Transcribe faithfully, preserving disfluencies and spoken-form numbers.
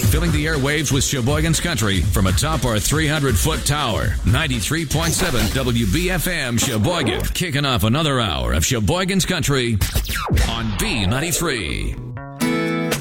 filling the airwaves with Sheboygan's Country from atop our three hundred foot tower. ninety-three point seven W B F M Sheboygan, kicking off another hour of Sheboygan's Country on B ninety-three.